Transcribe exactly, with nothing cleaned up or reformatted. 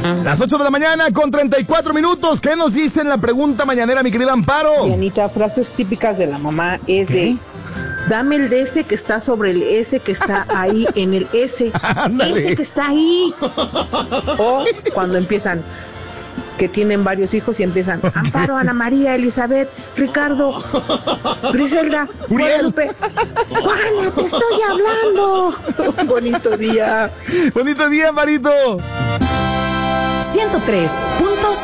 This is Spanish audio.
Las ocho de la mañana con treinta y cuatro minutos. ¿Qué nos dice en la pregunta mañanera, mi querida Amparo? Dianita, frases típicas de la mamá es ¿Qué? de: dame el de ese que está sobre el S que está ahí en el S. Ándale. Ese que está ahí. O cuando empiezan, que tienen varios hijos y empiezan: Amparo, Ana María, Elizabeth, Ricardo, Griselda, Uriel. Guadalupe. Juana, te estoy hablando. Bonito día. Bonito día, Marito. ciento tres punto